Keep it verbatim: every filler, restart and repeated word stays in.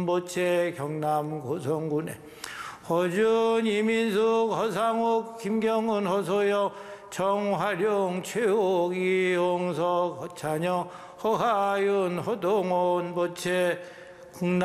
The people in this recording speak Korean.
보채 경남 고성군에 허준, 이민숙, 허상욱, 김경은, 허소영, 정화룡, 최옥, 이용석, 허찬영, 허하윤, 허동원 보채 국남